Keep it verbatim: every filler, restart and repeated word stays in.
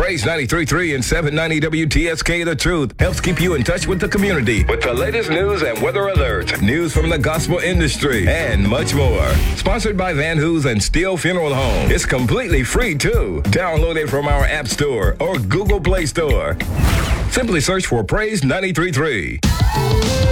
Praise ninety-three point three and seven ninety W T S K The Truth helps keep you in touch with the community with the latest news and weather alerts, news from the gospel industry, and much more. Sponsored by Van Hoos and Steele Funeral Home. It's completely free, too. Download it from our App Store or Google Play Store. Simply search for Praise ninety-three point three.